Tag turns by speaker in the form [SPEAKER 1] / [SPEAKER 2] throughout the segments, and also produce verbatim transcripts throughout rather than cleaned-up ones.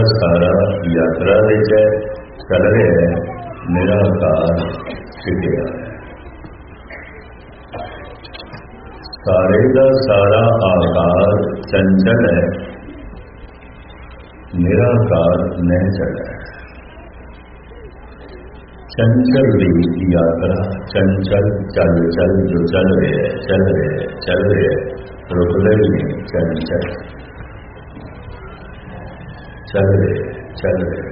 [SPEAKER 1] ਸਾਰਾ ਯਾਤਰਾ ਵਿੱਚ ਚੱਲ ਰਿਹਾ ਨਿਰਾਕਾਰ ਸਿੱਧਿਆ ਸਾਰੇ ਦਾ ਸਾਰਾ ਆਕਾਰ ਚੰਚਲ ਹੈ, ਨਿਰਾਕਾਰ ਨਹੀਂ ਚੱਲਦਾ। ਚੰਚਲ ਦੀ ਯਾਤਰਾ ਚੰਚਲ ਚੱਲ ਚੱਲ ਜੋ ਚੱਲ ਰਿਹਾ ਚੱਲ ਰਿਹਾ ਚੱਲ ਰਿਹਾ ਰੁਕਦਾ ਹੀ ਨਹੀਂ, ਚੰਚਲ ਚੱਲ ਰਿਹਾ ਚੱਲ ਰਿਹਾ।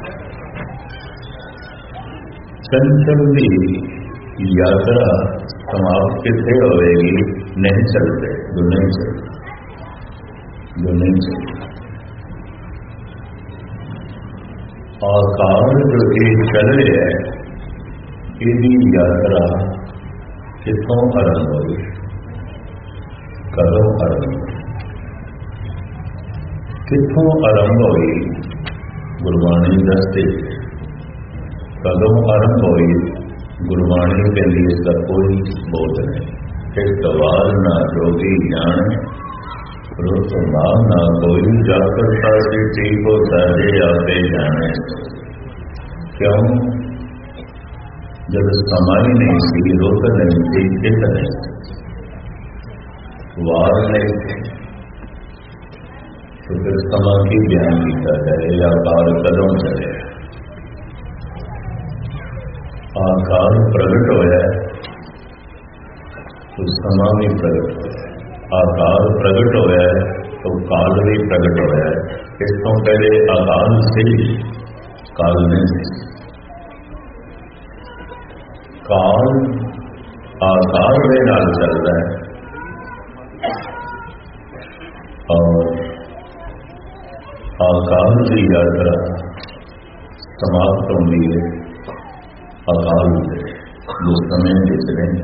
[SPEAKER 1] ਚੰਚਲ ਦੀ ਯਾਤਰਾ ਸਮਾਪਤ ਕਿੱਥੇ ਹੋਵੇਗੀ? ਨਹੀਂ ਚੱਲਦੇ ਜੋ ਨਹੀਂ ਚੱਲਦੇ ਜੋ ਨਹੀਂ ਚੱਲਦੇ। ਆਕਾਰ ਜੋ ਇਹ ਚੱਲ ਰਿਹਾ ਹੈ, ਇਹਦੀ ਯਾਤਰਾ ਕਿੱਥੋਂ ਆਰੰਭ ਹੋਈ, ਕਦੋਂ ਆਰੰਭ ਹੋਈ, ਕਿੱਥੋਂ ਆਰੰਭ ਹੋਈ? ਗੁਰਬਾਣੀ ਦੱਸਦੇ ਕਦੋਂ ਆਰੰਭ ਹੋਈ। ਗੁਰਬਾਣੀ ਕਹਿੰਦੀ ਇਸ ਦਾ ਕੋਈ ਬੋਧ ਨਹੀਂ। ਕਿ ਸਵਾਲ ਨਾ ਜੋਗੀ ਜਾਣੇ ਰੋਸ ਭਾਵ ਨਾ ਕੋਈ, ਜਾ ਕਰਤਾ ਸੀ ਠੀਕ ਹੋ ਸਾਰੇ ਆਪੇ ਜਾਣੇ। ਕਿਉਂ? ਜਦ ਸਮਾਂ ਹੀ ਨਹੀਂ ਸੀ, ਰੋਕ ਨਹੀਂ ਸੀ, ਚਿੱਤ ਨਹੀਂ, ਵਾਰ ਨਹੀਂ ਸੀ, तो फिर समा की ज्ञान किया जाए या काल कदों चले। आकार प्रगट होया तो समा भी प्रगट होया, आकार प्रगट होया तो काल भी प्रगट होया। इस तो पहले आकार से काल नहीं, काल आकार में नाल चल रहा है और आकार की यात्रा समाप्त होती है अकाल जो समय जिस रहे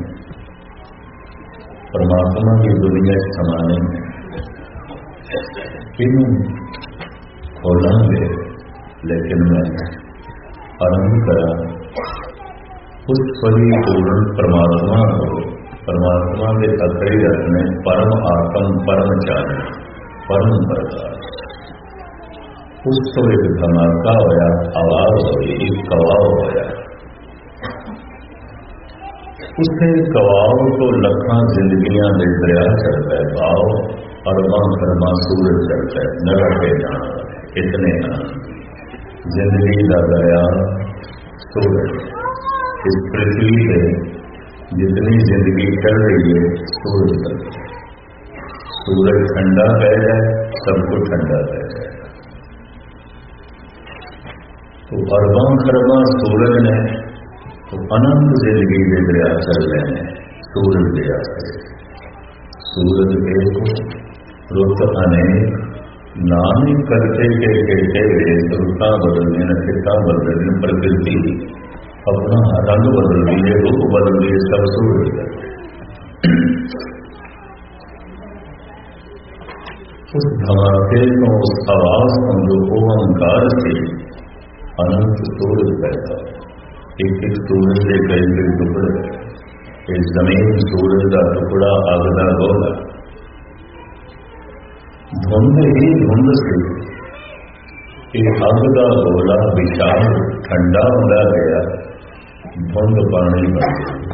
[SPEAKER 1] परमात्मा की दुनिया समाने इन खोलेंगे। लेकिन मैं आरंभ करा उस परिपूर्ण परमात्मा को, परमात्मा के अकड़ी रखने परम आत्म परम चारण परम प्रकाश। उस तो एक धमाका होया, आवाज हुई, एक कवाव होया। उससे कवाव को लखा जिंदगियां दे दरिया चलता है, भाव अरबा खरमा सूरज चलता है, नरके जाना इतने जिंदगी का दरिया सूरज। इस पृथ्वी पे जितनी जिंदगी चल रही है सूरज चलता है। सूरज ठंडा पै जाए सबको ठंडा पै जाए। तो अरबा खरबा सूरज ने तो अनंत जिंदगी के दरिया चल रहे हैं सूरज के आसरे। सूरज एक रुत अनेक नाम करते के कहते हुए रुता बदलने न चिट्टा बदलने प्रकृति अपना रंग बदल रही है, रूप बदल रही है, सब सूरज करते। उस धमाके को, उस आवाज को जो ओंकार से अनंत सूरज पैदा, एक एक सूरज के कई कई टुकड़े। इस जमीन सूरज का टुकड़ा, अग का गोला। धुंध ही धुंध से एक अग का गोला विशाल ठंडा होता गया, धुंध पानी बन गई।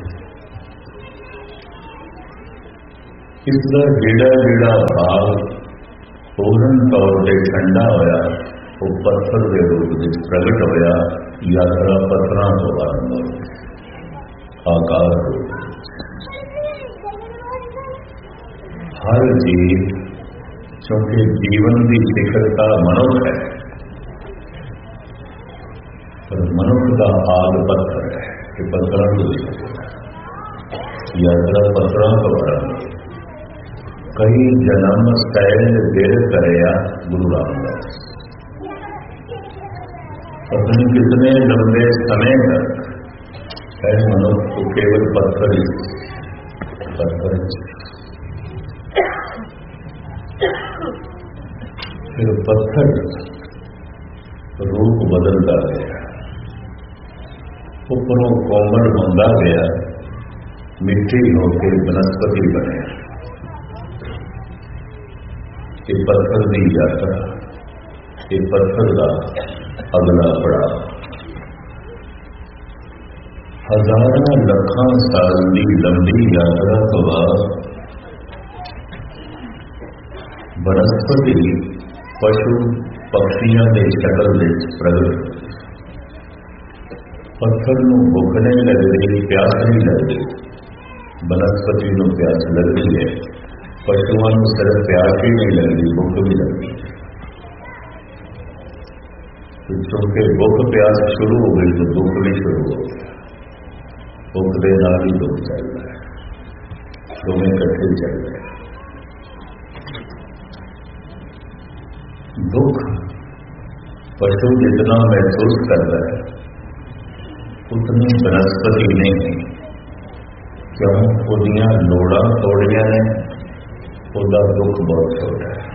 [SPEAKER 1] इसका जेड़ा जेड़ा भाग पूर्ण तौर पर ठंडा होया वो पत्थर के रूप में प्रगट होया। यात्रा पत्थर तो आरंभ हो आकार रूप। हर जीव क्योंकि जीवन की शिखरता मनुष्य है, पर मनुष्य का आग पत्थर है कि पत्थर को यात्रा पत्थर तो आरंभ। कई जन्म सैल देर करया गुरु रामदास। अपने कितने लंबे समय तक है मनुष्य को केवल पत्थर ही पत्थर फिर पत्थर रूप बदलता गया, ऊपरों कोमल होता गया, मिट्टी होकर वनस्पति बने। ये पत्थर की यात्रा ये पत्थर का अगला पड़ाव। हजारों लखां साल की लंबी यात्रा तो बाद वनस्पति पशु पक्षियों के शक्ल में प्रगट। पत्थर को भुख नहीं लगती, प्यास नहीं लगती, वनस्पति को प्यास लगती है। पशुओं को सिर्फ प्यास ही नहीं लगती, भुख भी लगती है। तो चूंकि भुख प्यास शुरू हो गई तो दुख भी शुरू हो गया। भुख के नाल ही दुख चल रहा है, दोनों इकट्ठे चल रहे हैं। दुख पशु जितना महसूस करता है उतनी वनस्पति नहीं। क्यों? उदियां लोड़ा थोड़ियां ने, उदा दुख बहुत छोटा है।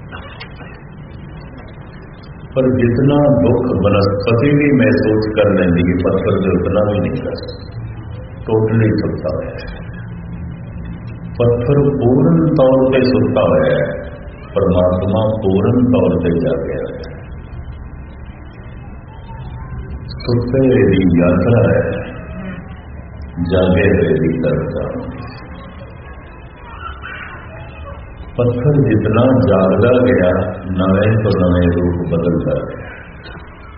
[SPEAKER 1] पर जितना दुख वनस्पति भी महसूस कर लेंदी है, पत्थर से उतना भी नहीं कर सकता, टोटली सुता है। पत्थर पूर्ण तौर पर सुता है, परमात्मा पूर्ण तौर पर जागे है। सुते की यात्रा है, जागे की दर्जा। पत्थर जितना जागता गया, नवे तो नवे रूप बदलता गया।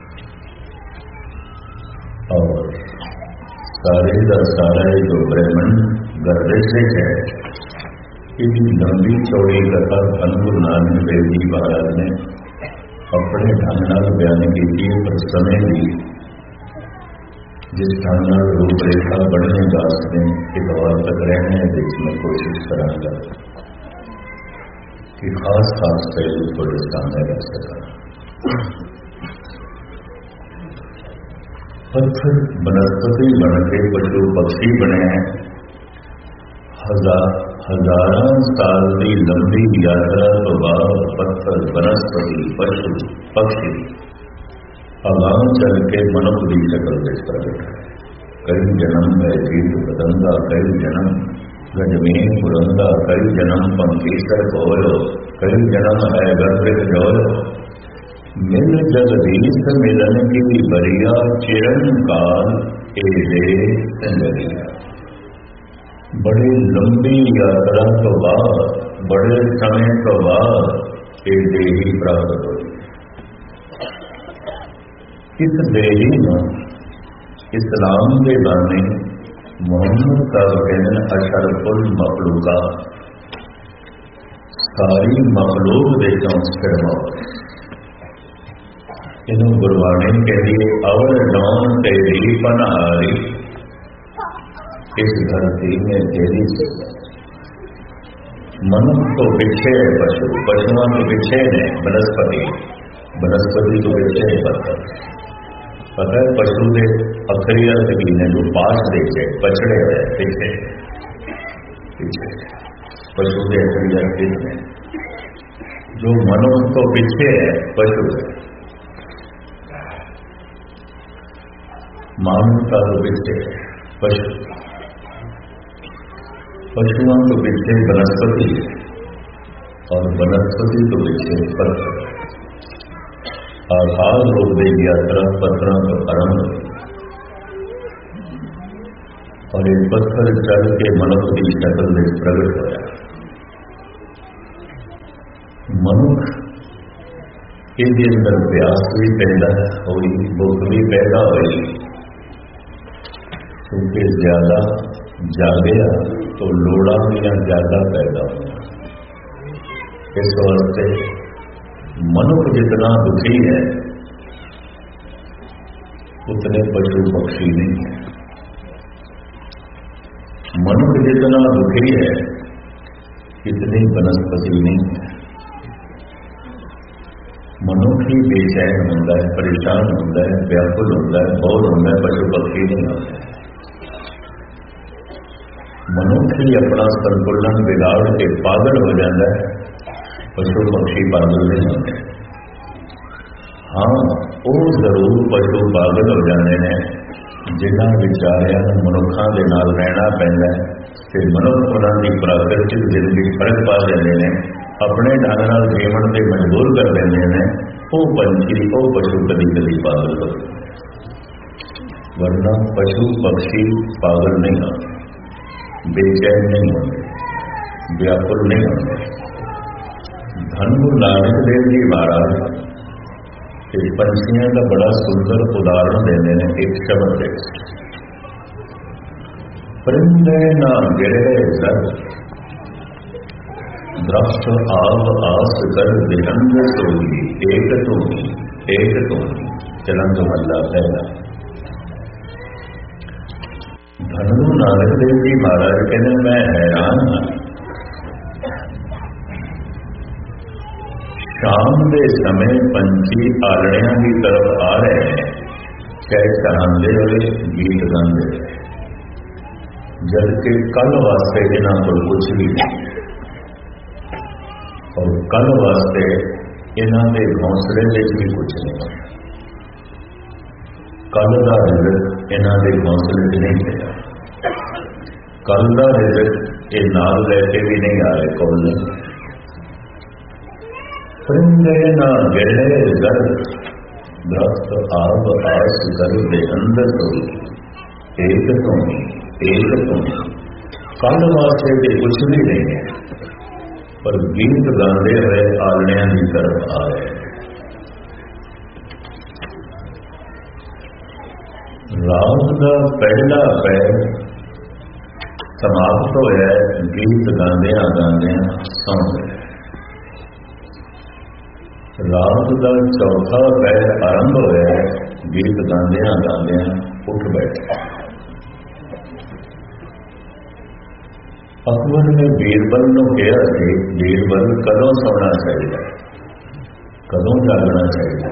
[SPEAKER 1] और सारे का सारा जो ब्रह्मांड गर्दिश है, इसकी लंबी चौड़ी कथा धन गुरु नानक देव जी महाराज ने अपने ढंग नाल बयान की। पर समय भी जिस ढंग नाल रूपरेखा बढ़ने वास्ते एक बार तक रहने देखने की कोशिश करांगा कि खास खास पहलू थोड़े सामने रख सका। पत्थर वनस्पति बन के पशु पक्षी बने हैं। हजार हजारों साल की लंबी यात्रा तो बाद पत्थर वनस्पति पशु पक्षी अगां चल के मनुख की शक्ल में प्रकट है। कई जन्म है जीत बदंगा, कई जन्म गजमीन पुरंगा, कई जन्म पंकेसर कोयो, कई जन्म है गर्भित जोयो। मिल जगदीश मिलन की बरिया, चिरन काल एले संगरिया। बड़ी लंबी यात्रा तो बाद, बड़े समय तो बाद एक देही प्राप्त हुई। इस देही में इस्लाम के बाने मोहम्मद का कहना अशरफुल मखलूका, सारी मखलूक दे चौंसठ इन्हों गुरबाणी कह दिए अवल डौन तेरी पनहारी, इस धरती में तेरी मनुष्य तो पीछे है पशु, पशुओं के पीछे है वनस्पति, वनस्पति तो पीछे है पत्थर। पता है पशु के अखरी अर्थ की ने जो पास देखे पछड़े हुए पीछे पीछे पशु के अखरी अर्थ में जो मनुष्य तो पीछे है पशु है, मानवता तो पीछे है पशु, पशुओं तो पीछे वनस्पति है और वनस्पति तो पीछे पत्थर। आधार रूप दे यात्रा पत्थरों का आरंभ और एक पत्थर चल के मनुष्य की शक्ल में प्रकट होया। मनुष्य इसके अंदर प्यास भी पैदा हुई, भूख भी पैदा हुई, क्योंकि ज्यादा जागया तो लोड़ा भी ज्यादा पैदा हुआ। इस वास्ते मनुष्य जितना दुखी है उतने पशु पक्षी नहीं है। मनुष्य जितना दुखी है इतनी वनस्पति नहीं है। मनुष्य ही बेचैन होता है, परेशान होता है, व्याकुल होता है, बोर होता है, पशु पक्षी नहीं होता है। मनुष्य ही अपना संतुलन बिगाड़ के पागल हो जाता है, पशु पक्षी पागल नहीं होते। हाँ, वो जरूर पशु पागल हो जाते हैं जिन्हों विचारिया मनुखों के नाल रहना पैंदा है ते मनुख उन्होंने प्राकृतिक जिंदगी फर्क पा देते हैं, अपने ढंग नाल जीवन से मजबूर कर देते हैं। ਉਹ ਪੰਛੀ ਉਹ ਪਸ਼ੂ ਕਦੀ ਕਦੀ ਪਾਗਲ ਹੋ, ਵਰਨਾ ਪਸ਼ੂ ਪਕਸ਼ੀ ਪਾਗਲ ਨਹੀਂ ਹੁੰਦੇ, ਬੇਚੈਨ ਨਹੀਂ ਹੁੰਦੇ, ਵਿਆਕੁਲ ਨਹੀਂ ਹੁੰਦੇ। ਧੰਨ ਗੁਰੂ ਨਾਨਕ ਦੇਵ ਜੀ ਮਹਾਰਾਜ ਤੇ ਪੰਛੀਆਂ ਦਾ ਬੜਾ ਸੁੰਦਰ ਉਦਾਹਰਣ ਦਿੰਦੇ ਨੇ ਇੱਕ ਸ਼ਬਦ ਦੇ, ਪਰਿੰਦੇ ਨਾ ਗਿਰੇ ਸਰ ਦਰਖਤ ਆਵ ਆਸ ਕਰ ਬਿਹੰਗ ਸੋਈ, ਏਕ ਤੋਂ ਏਕ ਤੋਂ ਚਲਨ ਤੋਂ ਮੱਲਾ ਪਹਿਲਾ। ਧੰਨ ਗੁਰੂ ਨਾਨਕ ਦੇਵ ਜੀ ਮਹਾਰਾਜ ਕਹਿੰਦੇ ਮੈਂ ਹੈਰਾਨ ਹਾਂ, ਸ਼ਾਮ ਦੇ ਸਮੇਂ ਪੰਛੀ ਆਲਣਿਆਂ ਦੀ ਤਰਫ ਆ ਰਹੇ ਨੇ, ਚਾਹੇ ਚਹਾਂਦੇ ਹੋਏ ਗੀਤ ਗਾਉਂਦੇ ਹੋਏ, ਜਦ ਕਿ ਕੱਲ ਵਾਸਤੇ ਇਹਨਾਂ ਕੋਲ ਕੁਛ ਵੀ ਨਹੀਂ, ਔਰ ਕੱਲ ਵਾਸਤੇ ਇਹਨਾਂ ਦੇ ਹੌਸਲੇ ਵਿੱਚ ਵੀ ਕੁਛ ਨਹੀਂ। ਕੱਲ ਦਾ ਰਿਜ਼ਕ ਇਹਨਾਂ ਦੇ ਹੌਸਲੇ 'ਚ ਨਹੀਂ ਪਿਆ, ਕੱਲ ਦਾ ਰਿਜ਼ਕ ਇਹ ਨਾਲ ਲੈ ਕੇ ਵੀ ਨਹੀਂ ਆਏ ਕੋਲ। ਪਰਿੰਦੇ ਨਾ ਗਿਰੇ ਜ਼ਰ ਦਰਖਤ ਆਬ ਆਸ ਕਰ ਦੇ ਅੰਦਰ ਹੋਈ, ਏਕ ਤੋਂ ਏਕ ਤੋਂ ਕੱਲ ਵਾਸਤੇ ਤੇ ਕੁਛ ਵੀ ਨਹੀਂ ਹੈ, ਪਰ ਗੀਤ ਗਾਉਂਦੇ ਹੋਏ ਆਲਣਿਆਂ ਦੀ ਤਰਫ ਆਏ। ਰਾਤ ਦਾ ਪਹਿਲਾ ਪੈਰ ਸਮਾਪਤ ਹੋਇਆ, ਗੀਤ ਗਾਉਂਦਿਆਂ ਗਾਉਂਦਿਆਂ ਸੌਂ ਗਏ। ਰਾਤ ਦਾ ਚੌਥਾ ਪਹਿਰ ਆਰੰਭ ਹੋਇਆ, ਗੀਤ ਗਾਉਂਦਿਆਂ ਗਾਉਂਦਿਆਂ ਉੱਠ ਬੈਠੇ। ਅਕਬਰ ਨੇ ਬੀਰਬਲ ਨੂੰ ਕਿਹਾ ਸੀ, ਬੀਰਬਲ ਕਦੋਂ ਸੌਣਾ ਚਾਹੀਦਾ, ਕਦੋਂ ਜਾਗਣਾ ਚਾਹੀਦਾ?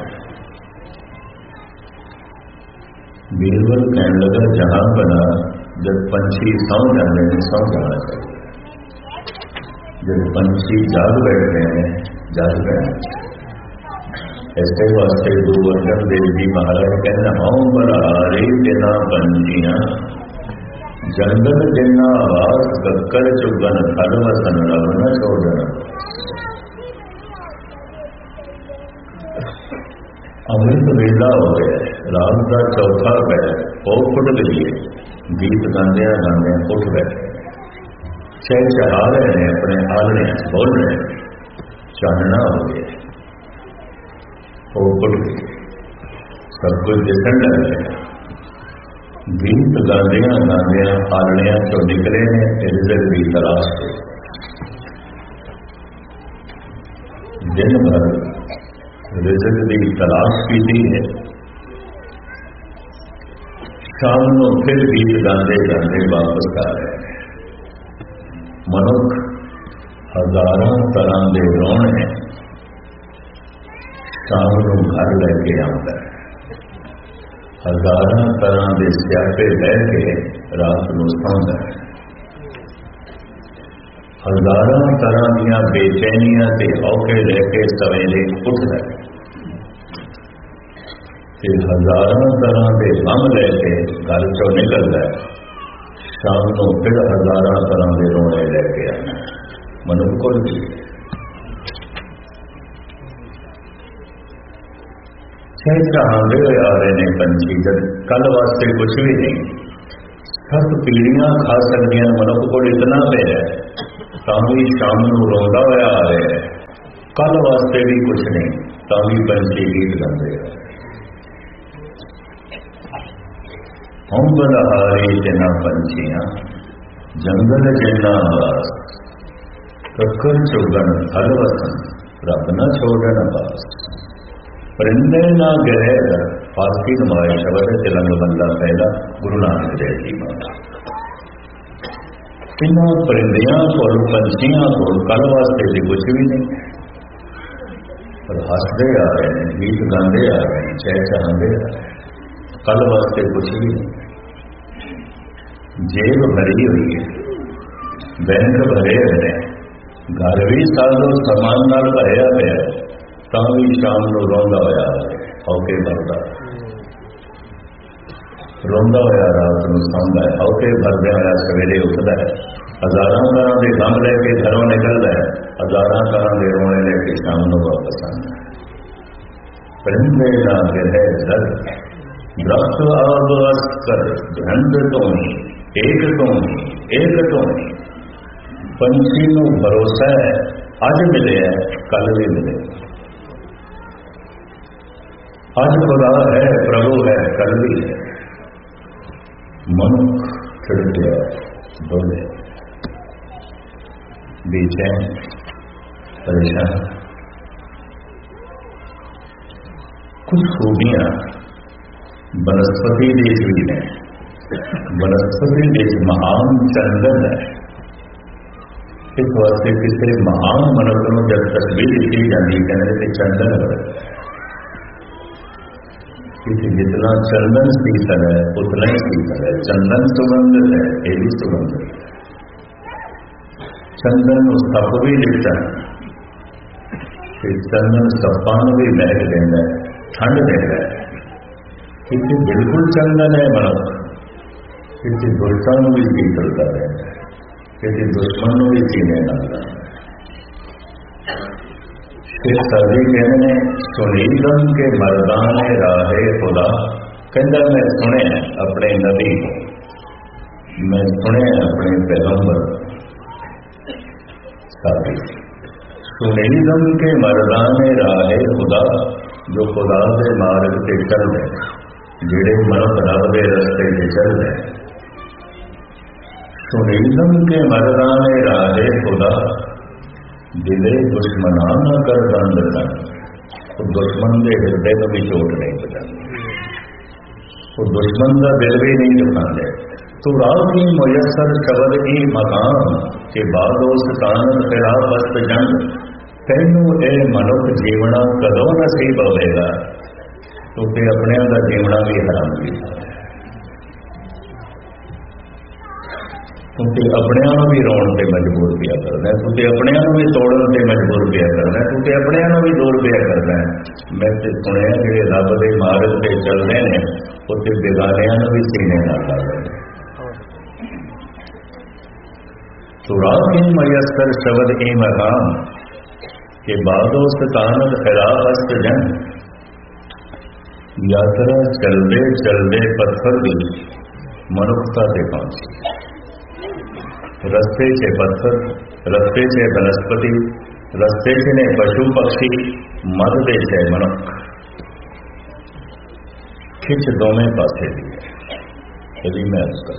[SPEAKER 1] ਬੀਰਬਲ ਕਹਿਣ ਲੱਗਾ, ਜਹਾਂ ਬਣਾ ਜਦ ਪੰਛੀ ਸੌ ਜਾਂਦੇ ਨੇ ਸੌ ਜਾਣਾ ਚਾਹੀਦਾ, ਜਦ ਪੰਛੀ ਜਾਗ ਬੈਠਦੇ ਨੇ ਜਾਗ ਬੈਠਣਾ। ਇਸੇ ਵਾਸਤੇ ਗੁਰੂ ਅਰਜਨ ਦੇਵ ਜੀ ਮਹਾਰਾਜ ਕਹਿੰਦੇ, ਹਉ ਬਰਾਰੇ ਬਿਨਾ ਪੰਛੀਆਂ ਜੰਗਲ ਜਿੰਨਾ ਆਵਾਜ਼ ਕੱਕਰ ਚੁਗਨ ਥਲ ਵਸਨ ਰਵ ਨ ਛੋੜਨ। ਅੰਮ੍ਰਿਤ ਵੇਲਾ ਹੋ ਗਿਆ, ਰਾਤ ਦਾ ਚੌਥਾ ਪਹਿਰ, ਉਹ ਉੱਠ ਗਈ, ਗੀਤ ਗਾਉਂਦਿਆਂ ਗਾਉਂਦਿਆਂ ਉੱਠ ਬੈਠੇ, ਚਹਿ ਚਹਾ ਰਹੇ ਨੇ, ਆਪਣੇ ਆਲਣਿਆਂ ਬੋਲ ਰਹੇ, ਚਾਨਣਾ ਹੋ ਗਿਆ, ਉਹ ਉੱਠ ਗਈ, ਸਭ ਕੁਝ ਦਿਸਣ ਲੱਗ ਗਿਆ। ਗੀਤ ਗਾਉਂਦਿਆਂ ਗਾਉਂਦਿਆਂ ਆਲਣਿਆਂ ਚੋਂ ਨਿਕਲੇ ਨੇ ਰਿਜ਼ਕ ਦੀ ਤਲਾਸ਼ ਤੇ। ਦਿਨ ਭਰ ਰਿਜ਼ਕ ਦੀ ਤਲਾਸ਼ ਕੀਤੀ ਹੈ, ਸ਼ਾਮ ਨੂੰ ਫਿਰ ਗੀਤ ਗਾਉਂਦੇ ਗਾਉਂਦੇ ਵਾਪਸ ਆ ਰਹੇ ਨੇ। ਮਨੁੱਖ ਹਜ਼ਾਰਾਂ ਤਰ੍ਹਾਂ ਦੇ ਰੋਣ ਹੈ, ਸ਼ਾਮ ਨੂੰ ਘਰ ਲੈ ਕੇ ਆਉਂਦਾ ਹੈ, ਹਜ਼ਾਰਾਂ ਤਰ੍ਹਾਂ ਦੇ ਸਿਆਪੇ ਲੈ ਕੇ ਰਾਤ ਨੂੰ ਸੌਂਦਾ ਹੈ, ਹਜ਼ਾਰਾਂ ਤਰ੍ਹਾਂ ਦੀਆਂ ਬੇਚੈਨੀਆਂ ਤੇ ਔਕੇ ਲੈ ਕੇ ਸਵੇਰੇ ਉੱਠਦਾ ਹੈ, ਤੇ ਹਜ਼ਾਰਾਂ ਤਰ੍ਹਾਂ ਦੇ ਗਮ ਲੈ ਕੇ ਘਰ ਚੋਂ ਨਿਕਲਦਾ ਹੈ, ਸ਼ਾਮ ਨੂੰ ਫਿਰ ਹਜ਼ਾਰਾਂ ਤਰ੍ਹਾਂ ਦੇ ਰੋਣੇ ਲੈ ਕੇ ਆਉਂਦਾ ਹੈ। ਮਨੁੱਖ ਕੋਲ ਵੀ ਚਾਹੇ ਚਾਹੁੰਦੇ ਹੋਏ ਆ ਰਹੇ ਨੇ ਪੰਛੀ, ਜਦ ਕੱਲ ਵਾਸਤੇ ਕੁਛ ਵੀ ਨਹੀਂ, ਸੱਤ ਪੀੜੀਆਂ ਖਾ ਸਕਦੀਆਂ, ਮਨੁੱਖ ਕੋਲ ਇਤਨਾ ਪਿਆ ਤਾਂ ਵੀ ਸ਼ਾਮ ਨੂੰ ਰੋਂਦਾ ਹੋਇਆ ਆ ਰਿਹਾ, ਕੱਲ ਵਾਸਤੇ ਵੀ ਕੁਛ ਨਹੀਂ ਤਾਂ ਵੀ ਪੰਛੀ ਗੀਤ ਗਾਉਂਦੇ ਆ। ਹਮ ਬਲਹਾਰੀ ਜਿਨਾ ਪੰਛੀਆਂ ਜੰਗਲ ਜਿੰਨਾ ਆਵਾਸ, ਕੱਕਰ ਚੁਗਣ ਥਲ ਵਸਨ ਰੱਬ ਨਾ ਛੋੜਨ ਬਾਸ। ਪਰਿੰਦੇ ਨਾ ਗਿਰੇ ਦਰ, ਫਾਰਸੀ ਨਮਾਇ ਸ਼ਬਦ ਹੈ, ਤਿਲੰਗ ਬੰਦਾ ਪਹਿਲਾ, ਗੁਰੂ ਨਾਨਕ ਦੇਵ ਜੀ ਮਹਾਰਾਜ। ਇਹਨਾਂ ਪਰਿੰਦਿਆਂ ਕੋਲ, ਪੰਛੀਆਂ ਕੋਲ ਕੱਲ ਵਾਸਤੇ ਵੀ ਕੁਛ ਵੀ ਨਹੀਂ, ਪਰ ਹੱਸਦੇ ਆ ਰਹੇ ਨੇ, ਗੀਤ ਗਾਉਂਦੇ ਆ ਰਹੇ ਨੇ, ਚਹਿ ਚਹਾਉਂਦੇ ਆ ਰਹੇ, ਕੱਲ ਵਾਸਤੇ ਕੁਛ ਵੀ ਨਹੀਂ। ਜੇਬ ਭਰੀ ਹੋਈ ਹੈ, ਬੈਂਕ ਭਰੇ ਹੋਏ ਨੇ, ਘਰ ਵੀ ਸਾਜੋ ਸਮਾਨ ਨਾਲ ਭਰਿਆ ਪਿਆ, ਤਾਂ ਵੀ ਸ਼ਾਮ ਨੂੰ ਰੋਂਦਾ ਹੋਇਆ ਔਕੇ ਭਰਦਾ, ਰੋਂਦਾ ਹੋਇਆ ਰਾਤ ਨੂੰ ਸੌਂਦਾ ਹੈ, ਔਕੇ ਭਰਦਿਆਂ ਹੋਇਆ ਸਵੇਰੇ ਉੱਠਦਾ ਹੈ, ਹਜ਼ਾਰਾਂ ਤਰ੍ਹਾਂ ਦੇ ਗਮ ਲੈ ਕੇ ਘਰੋਂ ਨਿਕਲਦਾ ਹੈ, ਹਜ਼ਾਰਾਂ ਤਰ੍ਹਾਂ ਦੇ ਰੋਣੇ ਲੈ ਕੇ ਸ਼ਾਮ ਨੂੰ ਵਾਪਸ ਆਉਂਦਾ ਹੈ। परिंदे ना गिरे दर, दरख्त आब अस कर, धंध तो एक तो एक तो पंछी नूं भरोसा है, अज मिले कल भी मिले। अज खुदा है, प्रभु है, कल भी है। मनुख छिड़किया डोले, बेचैन परेशान। कुछ खूबियां बनस्पति देश भी ने। बनस्पति देश महान चंदन है। इस वास्ते किसी महान मनुष्य को जब तस्वीर लिखी जाती कहने कि चंदन बरत किसी जितना चंदन शीतल है उतना ही शीतल है। चंदन सुगंधित है, ये भी सुगंधित है। चंदन सप भी लिखता है, चंदन सप्पा भी महक देता है, ठंड देता है। किसी बिल्कुल चंदन है मनुष्य, किसी दुष्टा भी शीतलता रहता है, किसी दुश्मन भी सीने लगता है। सभी कहने सुनीलम के मर्दाने राहे खुदा, कहता मैं सुने अपने नबी को, मैं सुने अपने पैगंबर साथी। सुनीलम के मर्दाने राहे खुदा, जो खुदा के मार्ग से चल रहे, जेड़े मनुष्य रब के रस्ते से चल रहे। सुनीलम के मर्दाने राहे खुदा, दिले दुश्मना न कर दंड कर। तो दुश्मन के हृदय को भी चोट नहीं पहुंचाते, तो दुश्मन का दिल भी नहीं दुखाते। तो राही मुयसर शब्द ही मकान के बाद उस कानत फिरा बस्त जंग, तैनू ए मनुख जीवना कदों नसीब होगा, तो फिर अपने का जीवना भी हराम भी। तुझे अपने भी रोन से मजबूर पिया करना है, तुझे अपने भी तोड़न से मजबूर पिया करना है, तुझे अपने भी दूर पिया करना है। मैं तो सुने जो रब के मार्ग से चल रहे हैं उसे बेगानिया भी सीने ना ला रहे। सुराही मयसर शब्द ई मकाम के बादो सतानत खिलाफ अस्त जन, यात्रा चलते चलते पत्थर भी मनुष्यता से पहुंची। रस्ते से पत्थर, रस्ते से वनस्पति, रस्ते से ने पशु पक्षी, मद दे से मनुख, खिंच दोवें पासे दिए। यदि मैं उसका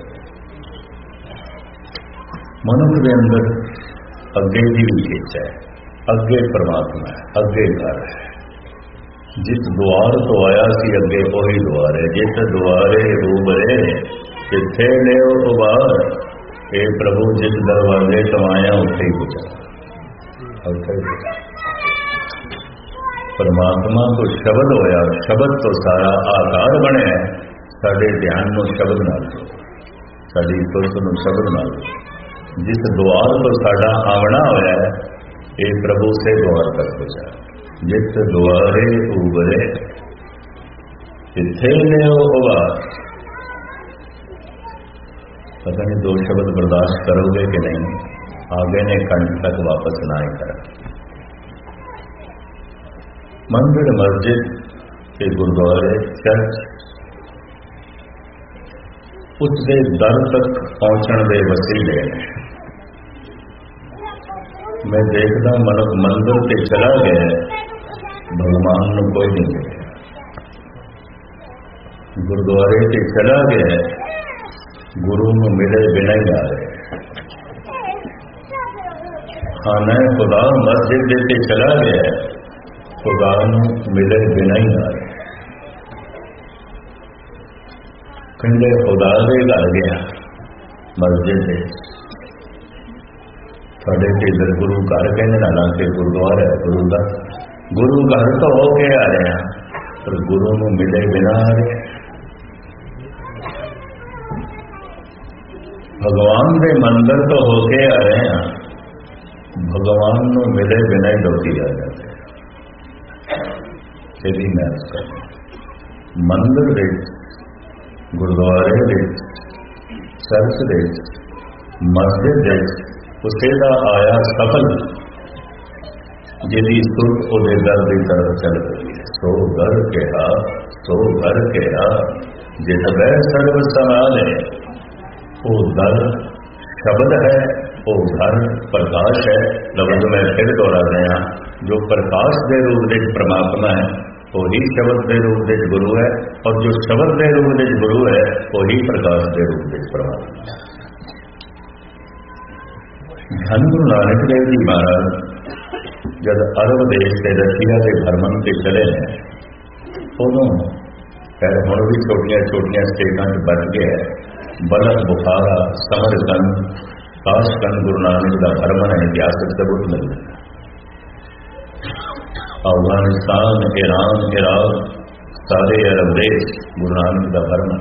[SPEAKER 1] मनुष्य के अंदर अगे की भी खिंच है, अगे परमात्मा है, अगे घर है। जिस द्वार तो आया सी अगे वही द्वार है, जिस द्वारे रूबरे जिथे ले उबार। हे प्रभु जिस दरवाजे तो आया उठे ही गुजरा। परमात्मा को शब्द होया, शब्द तो सारा आकार बने, साढ़े ध्यान को शब्द ना लो, साड़ी सुरत को शब्द ना लो। जिस द्वार तो साड़ा आवना होया है, ये प्रभु से द्वार तक गुजरा। जिस द्वारे उबरे जिथे ले उबार। पता नहीं दो शब्द बर्दाश्त करोगे कि नहीं, आगे ने कंठ तक वापस ना ही करा। मंदिर, मस्जिद के गुरुद्वारे, चर्च उसके दर तक पहुंचने के वसीले ने। मैं देखता मनुख मंदिर से चला गया, भगवान को कोई नहीं मिले। गुरुद्वारे से चला गया, गुरु को मिले बिना ही आ रहे। खाना खुदा मस्जिद से चला गया, खुदा को मिले बिना ही आ रहे। कंडे खुदा दे घर गया मस्जिद से, थोड़े से इधर गुरु घर कहने ना के गुरुद्वारा है, गुरु का गुरु घर तो हो के आ रहे हैं, पर गुरु को मिले बिना आ रहे। भगवान के मंदिर तो होके आ रहे हैं, भगवान को मिले बिना ही लौटी आ जाते। यदि मैं उसका मंदिर दे, गुरुद्वारे दे, चर्च दे, मस्जिद दे, उसे दा आया सफल जिहदी सुरत उहदे दर की तरफ चल रही है। सो घर केहा सो घर केहा जित वह सर्व समाले। वो दर शब्द है, वो घर प्रकाश है। लफ्ज मैं फिर दोहरा रहा, जो प्रकाश के रूप में परमात्मा है वही शब्द के रूप में गुरु है, और जो शब्द के रूप में गुरु है वही प्रकाश के रूप में परमात्मा है। धन गुरु नानक देव जी महाराज जब अरब देश के रशिया के भ्रमण से चले हैं, उदों खैर हम भी छोटिया छोटिया स्टेटा बच गया है। बलक बुखारा समरकंद काशकंद गुरु नानक का भ्रमण इतिहासिक सबूत मिलता है। अफगानिस्तान, ईरान, इराक, सारे अरब देश गुरु नानक का भ्रमण।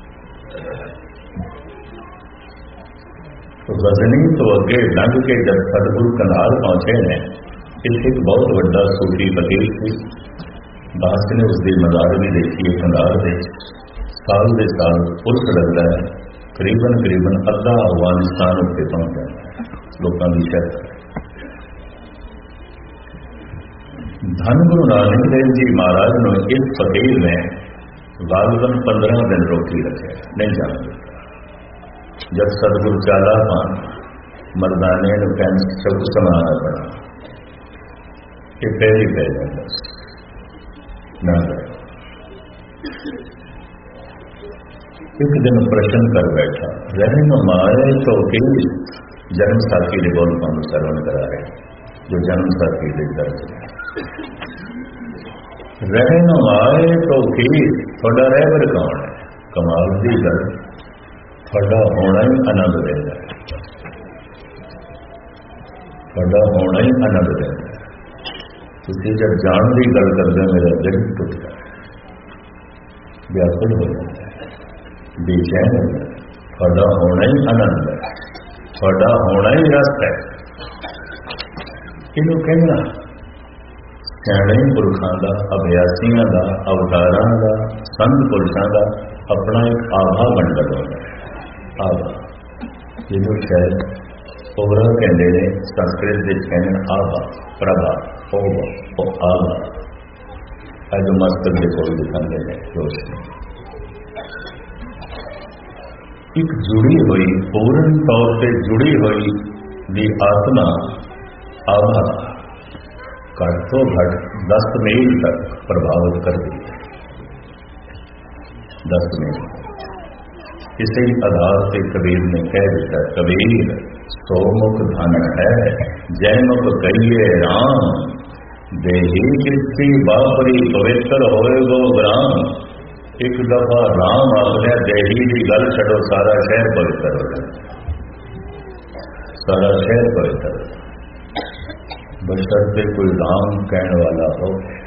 [SPEAKER 1] तो गजनी तो अगे लंघ के जब सतगुरु कंधार पहुंचे ने, इस एक बहुत बड़ा सूफी फकीर सी दास ने उसकी मजार भी देखी है। कंधार दे साल दे साल पुरुष लगता है, करीबन करीबन अद्धा अफगानिस्तान उत्ते पहुंच जाता है लोगों की शर्त। धन गुरु नानक देव जी महाराज ने इस फकीर ने गालबन पंद्रह दिन रोकी रखे, नहीं जाना देता। जब सतगुरु चाला पान मर्दाने ने पैंस सब समाना पड़ा, ये पहली पहले बस ना करे। एक दिन प्रश्न कर बैठा, रहन माए तो की जन्म साथी ने बोल पान श्रवण करा रहे, जो जन्म साथी के दर्ज रहन आए तो की थोड़ा रहबर कौन है। कमाल की गल, थोड़ा होना ही आनंद देता है, थोड़ा होना ही आनंद देता है। तुम जब जान की गल करते मेरा दिल टुटता है, व्याकुल हो जाता है, बेचैन हो जाता है। थोड़ा होना ही आनंद है, थोड़ा होना ही रस है। इनू कहना सियाणे पुरखों का, अभ्यासियों का, अवतारों का, संत पुरुषों का अपना एक आभा मंडल होता है। आभा जिन्हों शायद ओवरा कहते हैं, संस्कृत के कहने आभा, प्रभा, ओभा, आभा। अज मस्तक के कोल दिखाते हैं रोशनी, एक जुड़ी हुई पूर्ण तौर से जुड़ी हुई दी आत्मा आभा घट तो घट दस मील तक प्रभावित कर दी। दस मील इसी आधार से कबीर ने कह दिया, कबीर सो मुख धन है जय मुख कहिए राम, देही किसी बापरी पवित्र होए गो ग्राम। एक दफा राम आखिया देही की गल छड़ो, सारा शहर पवित्र हो जाए, सारा शहर पवित्र हो जाए। बशर्ते कोई राम कहने वाला हो,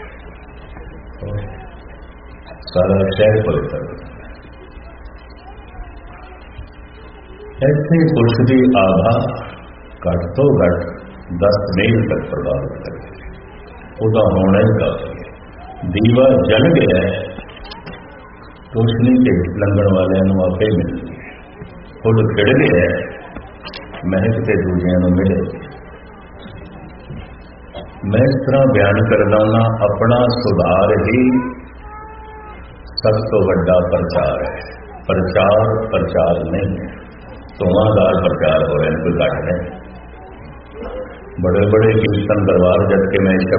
[SPEAKER 1] सारा शहर पवित्र हो जाए। ऐसे पुरुष की आभा घट तो घट दस मील तक प्रभावित करे, उसका होना ही काफी है। दीवा जल गया है, रोशनी के लंघन वाले आपे मिलती है। फुल खिड़ गया है, महक के दूजिया मिले। मैं इस तरह बयान करदा ना, अपना सुधार ही सब तो बड़ा प्रचार है। प्रचार प्रचार नहीं है, धुआंधार प्रचार हो रहे हैं, कोई घट नहीं। बड़े बड़े कीर्तन दरबार जबकि मैं